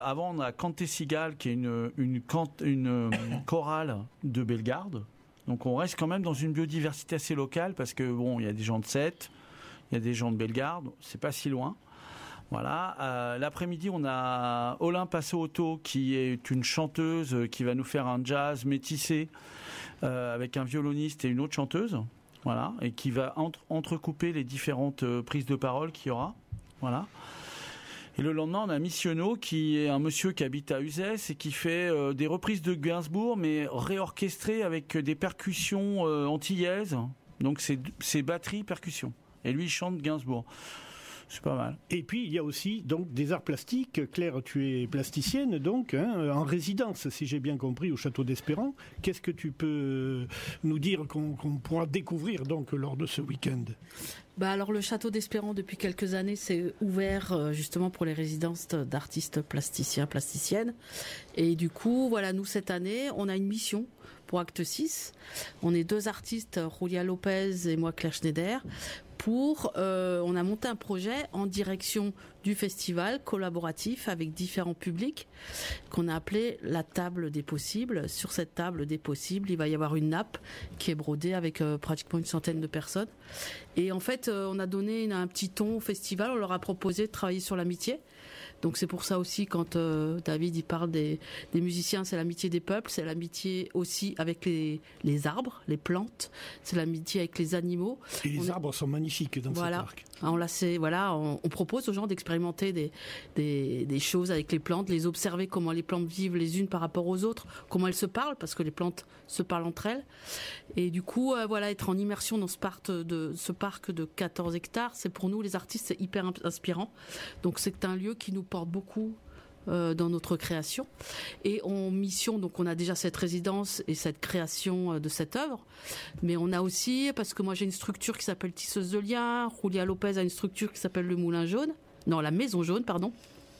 Avant, on a Canté Cigale, qui est une chorale de Bellegarde. Donc on reste quand même dans une biodiversité assez locale, parce que bon, il y a des gens de Sète, il y a des gens de Bellegarde, c'est pas si loin. Voilà. L'après-midi, on a Olympe Assoauto, qui est une chanteuse qui va nous faire un jazz métissé avec un violoniste et une autre chanteuse. Voilà, et qui va entrecouper les différentes prises de parole qu'il y aura. Voilà. Et le lendemain, on a Missionneau, qui est un monsieur qui habite à Uzès et qui fait des reprises de Gainsbourg, mais réorchestrées avec des percussions antillaises. Donc c'est batterie, percussion. Et lui, il chante Gainsbourg. C'est pas mal. Et puis il y a aussi donc des arts plastiques. Claire, tu es plasticienne donc, en résidence, si j'ai bien compris, au Château d'Espérant. Qu'est-ce que tu peux nous dire qu'on pourra découvrir donc lors de ce week-end ? Alors le Château d'Espérant, depuis quelques années, c'est ouvert justement pour les résidences d'artistes plasticiens, plasticiennes. Et du coup, voilà, nous cette année, on a une mission pour Acte 6. On est 2 artistes, Julia Lopez et moi, Claire Schneider. On a monté un projet en direction du festival collaboratif avec différents publics qu'on a appelé la table des possibles. Sur cette table des possibles, il va y avoir une nappe qui est brodée avec pratiquement une centaine de personnes. Et en fait, on a donné un petit ton au festival. On leur a proposé de travailler sur l'amitié. Donc c'est pour ça aussi quand David il parle des musiciens, c'est l'amitié des peuples, c'est l'amitié aussi avec les arbres, les plantes, c'est l'amitié avec les animaux. Et les arbres sont magnifiques dans ce parc. On propose aux gens d'expérimenter des choses avec les plantes, les observer, comment les plantes vivent les unes par rapport aux autres, comment elles se parlent, parce que les plantes se parlent entre elles. Et du coup, être en immersion dans ce parc de 14 hectares, c'est pour nous les artistes, c'est hyper inspirant. Donc c'est un lieu qui nous porte beaucoup dans notre création. Et en mission, donc on a déjà cette résidence et cette création de cette œuvre, mais on a aussi, parce que moi j'ai une structure qui s'appelle Tisseuse de liens, Julia Lopez a une structure qui s'appelle la Maison Jaune, pardon.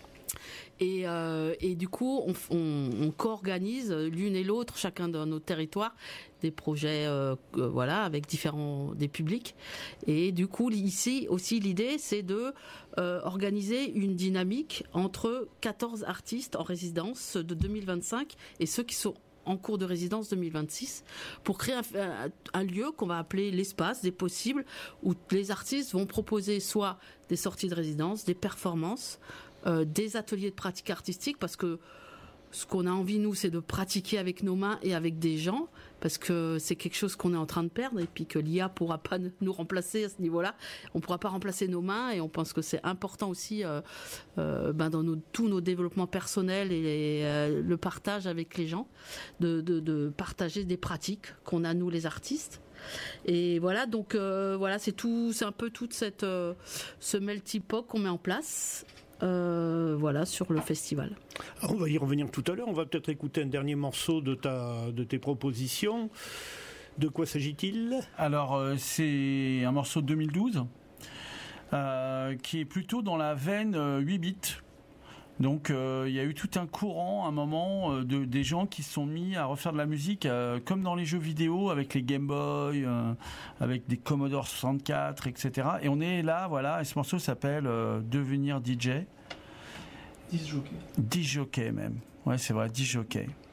Et du coup, on co-organise l'une et l'autre, chacun dans nos territoires, des projets, avec des publics. Et du coup, ici aussi, l'idée, c'est de organiser une dynamique entre 14 artistes en résidence de 2025 et ceux qui sont en cours de résidence 2026 pour créer un lieu qu'on va appeler l'espace des possibles où les artistes vont proposer soit des sorties de résidence, des performances, des ateliers de pratique artistique, parce que ce qu'on a envie, nous, c'est de pratiquer avec nos mains et avec des gens, parce que c'est quelque chose qu'on est en train de perdre, et puis que l'IA pourra pas nous remplacer à ce niveau-là. On pourra pas remplacer nos mains, et on pense que c'est important aussi dans tous nos développements personnels et le partage avec les gens, de partager des pratiques qu'on a, nous, les artistes. Et voilà, donc c'est un peu toute ce melting pot qu'on met en place. Sur le festival. Alors on va y revenir tout à l'heure. On va peut-être écouter un dernier morceau de tes propositions. De quoi s'agit-il ? Alors, c'est un morceau de 2012 qui est plutôt dans la veine 8 bits. Donc il y a eu tout un courant, un moment, des gens qui se sont mis à refaire de la musique comme dans les jeux vidéo, avec les Game Boy, avec des Commodore 64, etc. Et on est là, voilà, et ce morceau s'appelle Devenir DJ. Disc jockey. Disc jockey même. Ouais, c'est vrai, disc jockey.